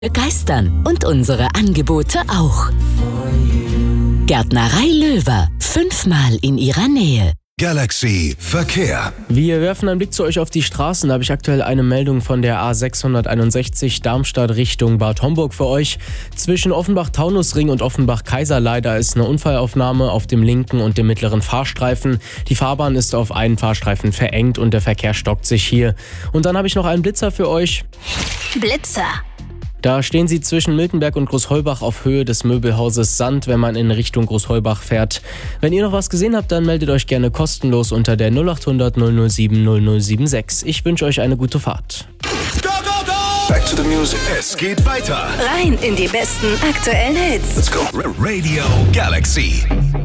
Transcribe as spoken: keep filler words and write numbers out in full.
begeistern und unsere Angebote auch. Gärtnerei Löwer, fünfmal in ihrer Nähe. Galaxy Verkehr. Wir werfen einen Blick zu euch auf die Straßen. Da habe ich aktuell eine Meldung von der A sechshunderteinundsechzig Darmstadt Richtung Bad Homburg für euch. Zwischen Offenbach-Taunusring und Offenbach-Kaiserlei ist eine Unfallaufnahme auf dem linken und dem mittleren Fahrstreifen. Die Fahrbahn ist auf einen Fahrstreifen verengt und der Verkehr stockt sich hier. Und dann habe ich noch einen Blitzer für euch. Blitzer. Da stehen sie zwischen Miltenberg und Großheubach auf Höhe des Möbelhauses Sand, wenn man in Richtung Großheubach fährt. Wenn ihr noch was gesehen habt, dann meldet euch gerne kostenlos unter der null acht hundert null null sieben null null sieben sechs. Ich wünsche euch eine gute Fahrt. Go, go, go! Back to the music. Es geht weiter. Rein in die besten aktuellen Hits. Let's go. Radio Galaxy.